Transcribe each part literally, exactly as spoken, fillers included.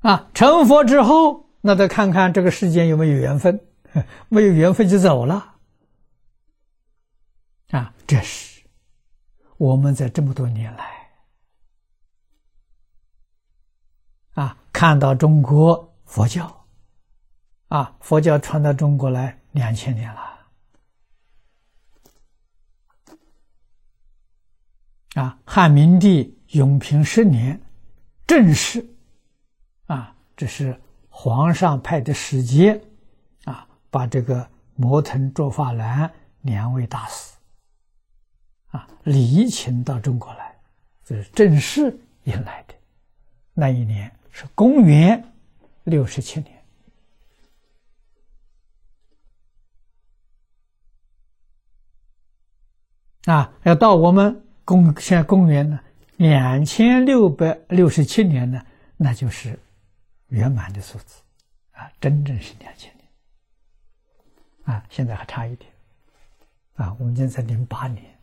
啊，成佛之后，那得看看这个世间有没有缘分，没有缘分就走了。啊，这是我们在这么多年来啊，看到中国佛教啊，佛教传到中国来两千年了。啊，汉明帝永平十年，正式啊，这是皇上派的使节啊，把这个摩腾卓法兰两位大师啊礼请到中国来，这是正式迎来的。那一年是公元六十七年。啊，要到我们公现在公元呢两千六百六十七年呢，那就是圆满的数字啊，真正是两千年啊，现在还差一点啊，我们现在零八年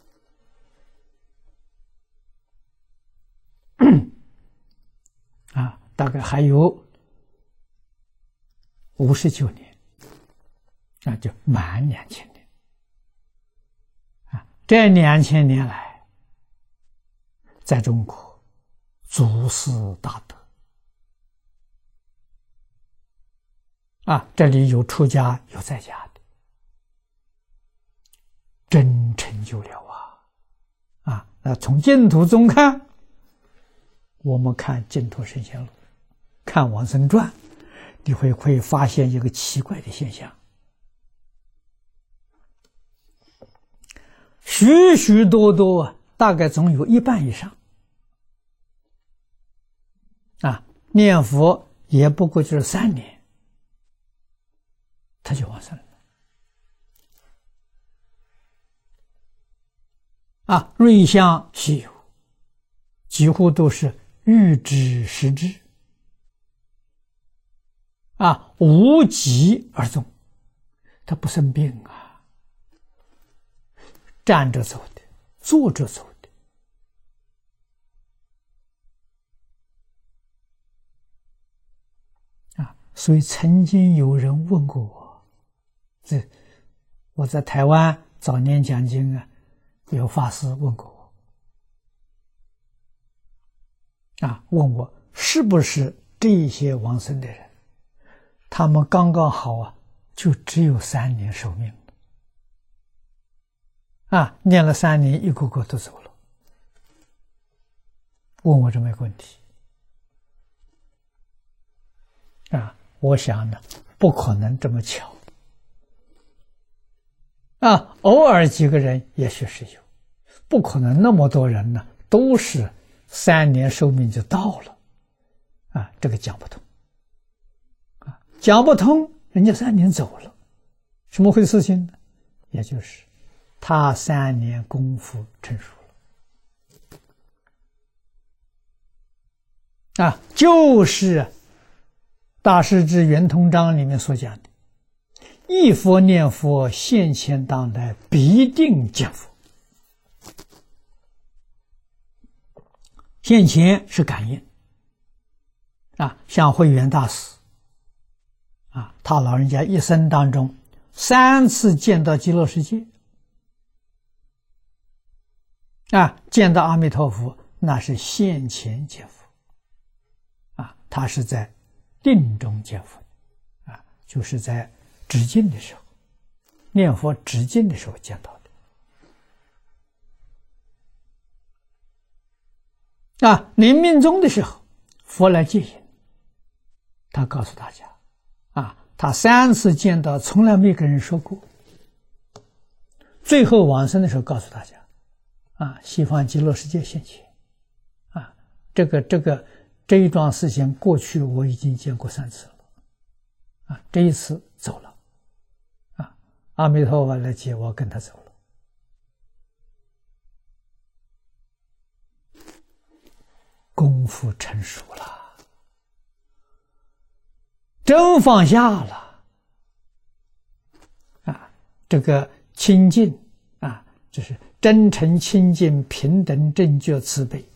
啊，大概还有五十九年啊，就满两千年啊，这两千年来。在中国，祖师大德啊，这里有出家有在家的，真成就了啊！啊，那从净土中看，我们看《净土圣贤录》，看《往生传》，你会会发现一个奇怪的现象：许许多多。大概总有一半以上啊，念佛也不过就是三年，他就往生了啊。瑞相稀有，几乎都是欲知实知啊，无疾而终，他不生病啊，站着走的，坐着走的。所以曾经有人问过我，这我在台湾早年讲经啊，有法师问过我啊，问我是不是这些往生的人，他们刚刚好啊，就只有三年寿命啊，念了三年，一个个都走了。问我这么一个问题啊。我想呢，不可能这么巧啊！偶尔几个人也许是有，不可能那么多人呢，都是三年寿命就到了啊！这个讲不通啊，讲不通，人家三年走了，什么回事情呢？也就是他三年功夫成熟了啊，就是大师之圆通章里面所讲的，一佛念佛，现前当来必定见佛。现前是感应啊，像慧远大师啊，他老人家一生当中三次见到极乐世界啊，见到阿弥陀佛，那是现前见佛啊，他是在定中见佛啊，就是在止境的时候，念佛止境的时候见到的啊。临命终的时候，佛来接引，他告诉大家啊，他三次见到，从来没跟人说过。最后往生的时候，告诉大家啊，西方极乐世界现前啊，这个这个。这一桩事情过去我已经见过三次了啊，这一次走了啊，阿弥陀佛来接我，跟他走了。功夫成熟了，真放下了啊，这个清净啊，就是真诚清净平等正觉慈悲